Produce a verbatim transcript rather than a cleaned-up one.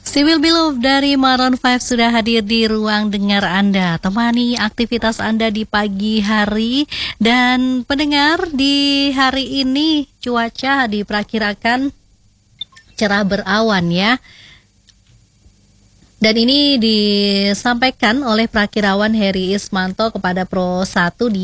Civil Beloved dari Maroon five sudah hadir di ruang dengar Anda. Temani aktivitas Anda di pagi hari. Dan pendengar, di hari ini cuaca diperkirakan cerah berawan ya. Dan ini disampaikan oleh Prakirawan Heri Ismanto kepada Pro satu di